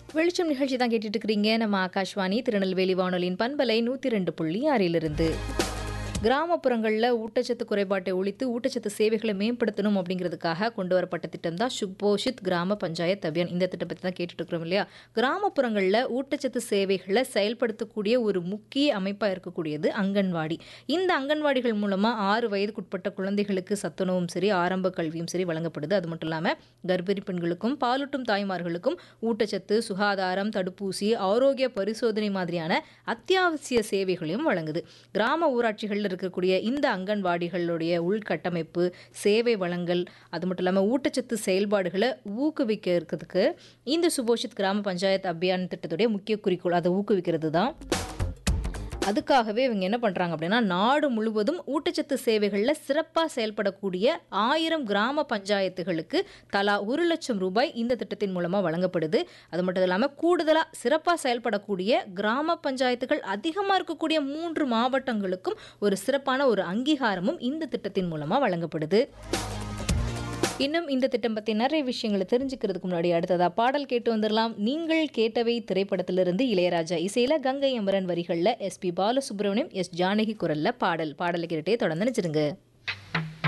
வெளிச்சம் நிகழ்ச்சி தான் கேட்டுட்டு இருக்கிறீங்க. நம்ம ஆகாஷ்வாணி திருநெல்வேலி வானொலியின் பண்பலை 102.6 கிராமப்புறங்களில் ஊட்டச்சத்து குறைபாட்டை ஒழித்து ஊட்டச்சத்து சேவைகளை மேம்படுத்தணும் அப்படிங்கிறதுக்காக கொண்டு வரப்பட்ட திட்டம் தான் சுபோஷித் கிராம பஞ்சாயத்து அபியான். இந்த திட்டம் பற்றி தான் கேட்டுட்டு இருக்கிறோம் இல்லையா. கிராமப்புறங்களில் ஊட்டச்சத்து சேவைகளை செயல்படுத்தக்கூடிய ஒரு முக்கிய அமைப்பாக இருக்கக்கூடியது அங்கன்வாடி. இந்த அங்கன்வாடிகள் மூலமாக 6 வயதுக்குட்பட்ட குழந்தைகளுக்கு சத்துணவும் சரி, ஆரம்ப கல்வியும் சரி வழங்கப்படுது. அது மட்டும் இல்லாமல் கர்ப்பிணி பெண்களுக்கும் பாலூட்டும் தாய்மார்களுக்கும் ஊட்டச்சத்து, சுகாதாரம், தடுப்பூசி, ஆரோக்கிய பரிசோதனை மாதிரியான அத்தியாவசிய சேவைகளையும் வழங்குது. கிராம ஊராட்சிகளில் இருக்கக்கூடிய இந்த அங்கன்வாடிகளுடைய உள்கட்டமைப்பு, சேவை வழங்கல், அது மட்டும் இல்லாமல் ஊட்டச்சத்து செயல்பாடுகளை ஊக்குவிக்க இருக்கிறதுக்கு இந்த சுபோஷித் கிராம பஞ்சாயத்து அபியான் திட்டத்துடைய முக்கிய குறிக்கோள் அதை ஊக்குவிக்கிறது தான். அதுக்காகவே இவங்க என்ன பண்ணுறாங்க அப்படின்னா, நாடு முழுவதும் ஊட்டச்சத்து சேவைகளில் சிறப்பாக செயல்படக்கூடிய 1000 கிராம பஞ்சாயத்துகளுக்கு தலா 1 லட்சம் ரூபாய் இந்த திட்டத்தின் மூலமாக வழங்கப்படுது. அது மட்டும் இல்லாமல் கூடுதலாக சிறப்பாக செயல்படக்கூடிய கிராம பஞ்சாயத்துகள் அதிகமாக இருக்கக்கூடிய 3 மாவட்டங்களுக்கும் ஒரு சிறப்பான ஒரு அங்கீகாரமும் இந்த திட்டத்தின் மூலமாக வழங்கப்படுது. இன்னும் இந்த திட்டம் பற்றி நிறைய விஷயங்களை தெரிஞ்சுக்கிறதுக்கு முன்னாடி அடுத்ததாக பாடல் கேட்டு வந்துடலாம். நீங்கள் கேட்டவை திரைப்படத்திலிருந்து இளையராஜா இசையில் கங்கை அமரன் வரிகளில் எஸ்பி பாலசுப்ரமணியம், எஸ் ஜானகி குரலில் பாடலை கேட்டுட்டே தொடர்ந்து நினைச்சிருங்க.